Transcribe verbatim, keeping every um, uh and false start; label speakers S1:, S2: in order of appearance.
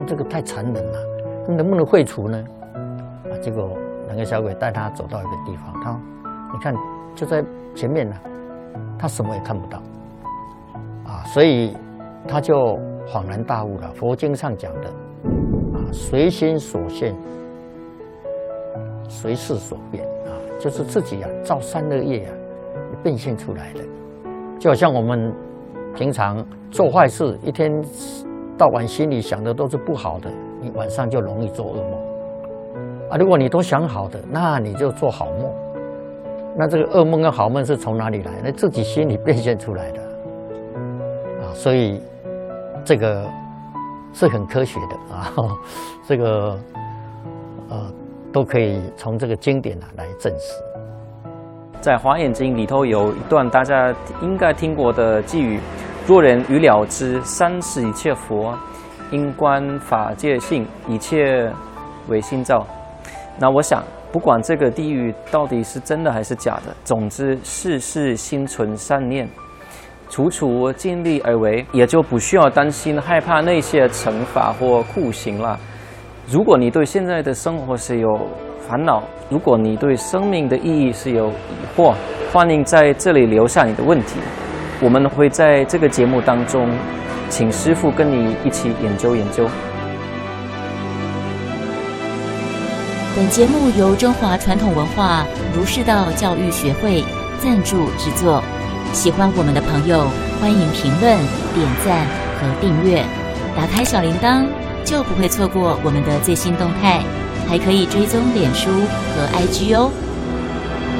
S1: 这个太残忍了，能不能废除呢？啊，结果两个小鬼带他走到一个地方，他你看就在前面呢，他什么也看不到，啊，所以他就恍然大悟了。佛经上讲的啊，随心所现，随事所变啊，就是自己啊造三恶业啊变现出来的，就好像我们平常做坏事，一天到晚心里想的都是不好的，你晚上就容易做噩梦啊。如果你都想好的，那你就做好梦。那这个噩梦跟好梦是从哪里来？那自己心里变现出来的啊。所以这个是很科学的啊，这个呃都可以从这个经典啊来证实。
S2: 在《华严经》里头有一段大家应该听过的偈语：若人欲了知三世一切佛，因观法界性，一切唯心造。那我想，不管这个地狱到底是真的还是假的，总之事事心存善念，处处尽力而为，也就不需要担心害怕那些惩罚或酷刑了。如果你对现在的生活是有烦恼，如果你对生命的意义是有疑惑，欢迎在这里留下你的问题，我们会在这个节目当中请师父跟你一起研究研究。
S3: 本节目由中华传统文化儒释道教育学会赞助制作，喜欢我们的朋友欢迎评论、点赞和订阅，打开小铃铛就不会错过我们的最新动态，还可以追踪脸书和 I G 哦。